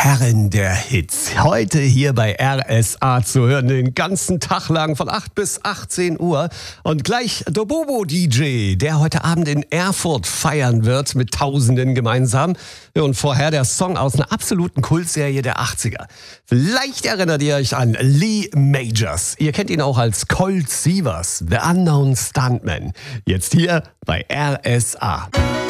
Herren der Hits. Heute hier bei RSA zu hören, den ganzen Tag lang von 8 bis 18 Uhr. Und gleich der Bobo-DJ, der heute Abend in Erfurt feiern wird mit Tausenden gemeinsam. Und vorher der Song aus einer absoluten Kultserie der 80er. Vielleicht erinnert ihr euch an Lee Majors. Ihr kennt ihn auch als Colt Sievers, The Unknown Stuntman. Jetzt hier bei RSA.